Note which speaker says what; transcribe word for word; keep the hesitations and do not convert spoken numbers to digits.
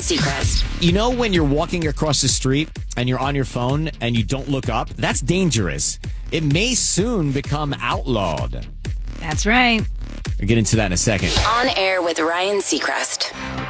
Speaker 1: Seacrest.
Speaker 2: You know when you're walking across the street and you're on your phone and you don't look up? That's dangerous. It may soon become outlawed.
Speaker 3: That's right.
Speaker 2: We'll get into that in a second.
Speaker 1: On air with Ryan Seacrest.